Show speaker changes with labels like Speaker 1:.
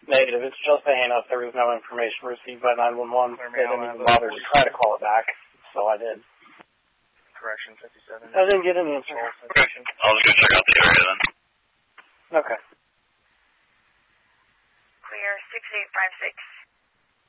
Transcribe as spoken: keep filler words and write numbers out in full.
Speaker 1: Negative. It's just saying if there was no information received by nine one one. They didn't even bother to try to call it back, so I did.
Speaker 2: Correction, fifty-seven.
Speaker 1: I didn't get an answer.
Speaker 3: Okay. I'll just go check out the area then.
Speaker 1: Okay.